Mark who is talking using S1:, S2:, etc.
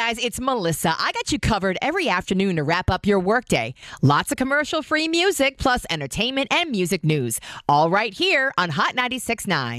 S1: guys, it's Melissa. I got you covered every afternoon to wrap up your workday. Lots of commercial-free music, plus entertainment and music news. All right here on Hot 96.9.